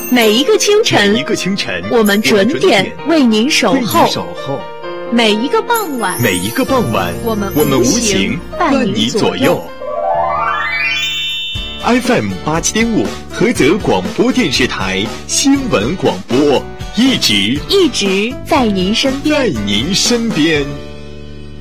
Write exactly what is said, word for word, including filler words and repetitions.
每一个清晨， 每一个清晨， 我们准点为您守候； 守候每一个傍晚， 每一个傍晚， 我们我们无情情伴伴你左右。F M 八七点五，菏泽广播电视台新闻广播，一直一直在您身边， 在您身边。